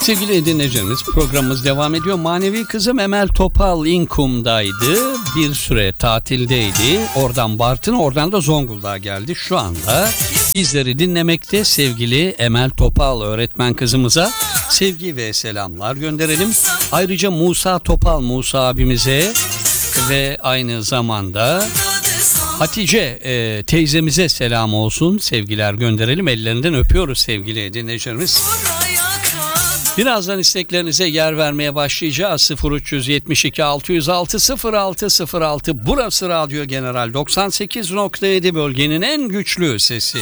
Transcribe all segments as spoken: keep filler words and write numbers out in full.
Sevgili dinleyicilerimiz, programımız devam ediyor. Manevi kızım Emel Topal İnkum'daydı. Bir süre tatildeydi. Oradan Bartın'a, oradan da Zonguldak'a geldi. Şu anda bizleri dinlemekte. Sevgili Emel Topal öğretmen kızımıza sevgi ve selamlar gönderelim. Ayrıca Musa Topal, Musa abimize ve aynı zamanda Hatice e, teyzemize selam olsun, sevgiler gönderelim. Ellerinden öpüyoruz sevgili dinleyicilerimiz. Birazdan isteklerinize yer vermeye başlayacağız. sıfır üç yetmiş iki altı yüz altı sıfır altı sıfır altı. Burası Radyo General doksan sekiz nokta yedi, bölgenin en güçlü sesi.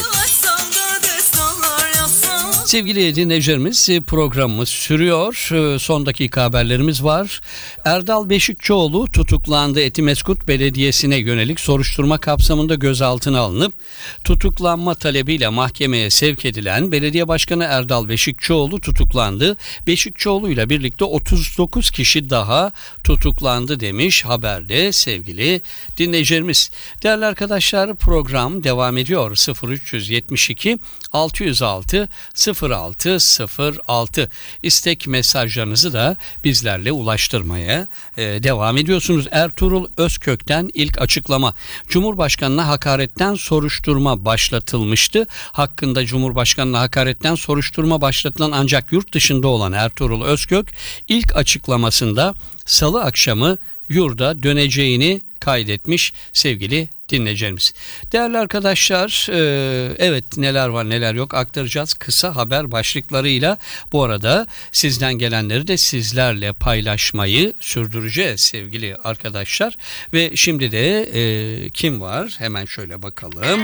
Sevgili dinleyicilerimiz, programımız sürüyor. Son dakika haberlerimiz var. Erdal Beşikçioğlu tutuklandı. Etimeskut Belediyesi'ne yönelik soruşturma kapsamında gözaltına alınıp tutuklanma talebiyle mahkemeye sevk edilen Belediye Başkanı Erdal Beşikçioğlu tutuklandı. Beşikçioğlu ile birlikte otuz dokuz kişi daha tutuklandı demiş haberde sevgili dinleyicilerimiz. Değerli arkadaşlar, program devam ediyor. sıfır üç yetmiş iki altı yüz altı sıfır altı sıfır altı istek mesajlarınızı da bizlerle ulaştırmaya e, devam ediyorsunuz. Ertuğrul Özkök'ten ilk açıklama. Cumhurbaşkanına hakaretten soruşturma başlatılmıştı. Hakkında Cumhurbaşkanına hakaretten soruşturma başlatılan ancak yurt dışında olan Ertuğrul Özkök ilk açıklamasında Salı akşamı yurda döneceğini kaydetmiş sevgili dinleyicilerimiz. Değerli arkadaşlar, e, evet neler var neler yok aktaracağız kısa haber başlıklarıyla. Bu arada sizden gelenleri de sizlerle paylaşmayı sürdüreceğiz sevgili arkadaşlar. Ve şimdi de e, kim var? Hemen şöyle bakalım.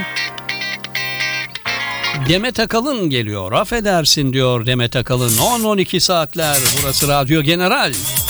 Demet Akalın geliyor. Affedersin diyor Demet Akalın. on on iki saatler. Burası Radyo General.